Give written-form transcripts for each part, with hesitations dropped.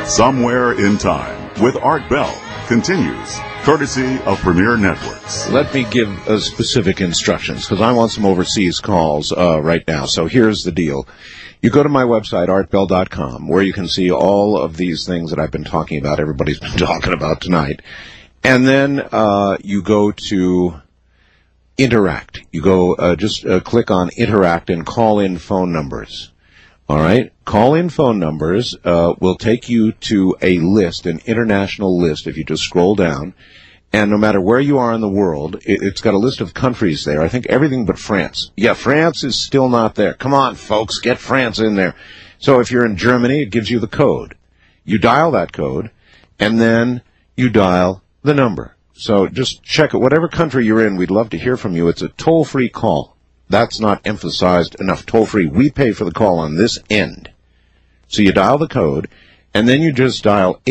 Somewhere in Time with Art Bell continues, courtesy of Premier Networks. Let me give specific instructions, because I want some overseas calls right now. So here's the deal. You go to my website, artbell.com, where you can see all of these things that I've been talking about, everybody's been talking about tonight. And then you go to Interact. You go just click on Interact and call in phone numbers. All right? Call-in phone numbers will take you to a list, an international list, if you just scroll down. And no matter where you are in the world, it's got a list of countries there. I think everything but France. Yeah, France is still not there. Come on, folks, get France in there. So if you're in Germany, it gives you the code. You dial that code, and then you dial the number. So just check it. Whatever country you're in, we'd love to hear from you. It's a toll-free call. That's not emphasized enough. Toll-free. We pay for the call on this end. So you dial the code, and then you just dial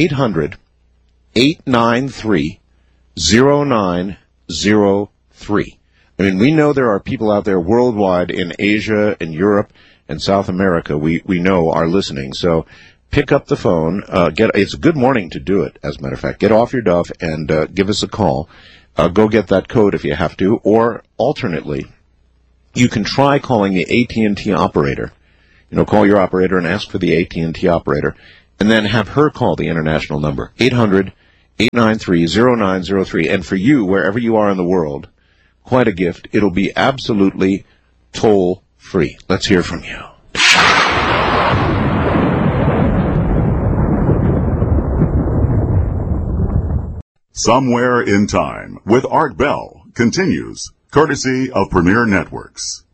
800-893-0903. I mean, we know there are people out there worldwide in Asia and Europe and South America we know are listening. So pick up the phone. It's a good morning to do it, as a matter of fact. Get off your duff and give us a call. Go get that code if you have to. Or alternately, you can try calling the AT&T operator. You know, call your operator and ask for the AT&T operator, and then have her call the international number, 800-893-0903. And for you, wherever you are in the world, quite a gift. It'll be absolutely toll-free. Let's hear from you. Somewhere in Time with Art Bell continues, courtesy of Premier Networks.